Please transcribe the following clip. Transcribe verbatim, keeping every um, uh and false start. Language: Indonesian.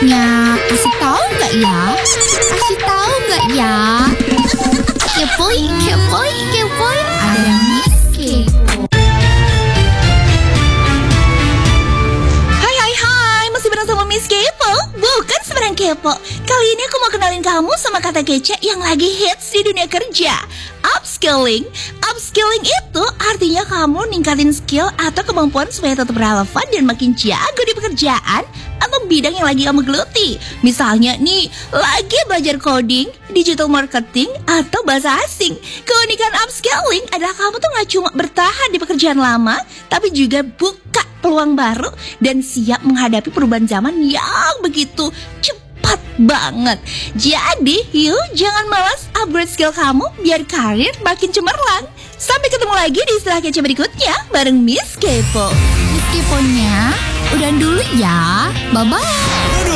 berikutnya. Kasih tahu nggak ya? Kasih tahu nggak ya? Kepoin, kepoin, kepoin. Ada Miss Kepo. Hai hai hai, masih bareng sama Miss Kepo? Bukan sembarang kepo. Kali ini aku mau kenalin kamu sama kata kece yang lagi hits di dunia kerja. Upskilling. Upskilling itu artinya kamu ningkatin skill atau kemampuan supaya tetap relevan dan makin jago di pekerjaan atau bidang yang lagi kamu geluti. Misalnya nih, lagi belajar coding, digital marketing, atau bahasa asing. Keunikan upskilling adalah kamu tuh gak cuma bertahan di pekerjaan lama, tapi juga buka peluang baru dan siap menghadapi perubahan zaman yang begitu cepat banget. Jadi, yuk jangan malas upgrade skill kamu biar karir makin cemerlang. Sampai ketemu lagi di istilah kece berikutnya bareng Miss Kepo. Miss Keponya, udah dulu ya. Bye-bye.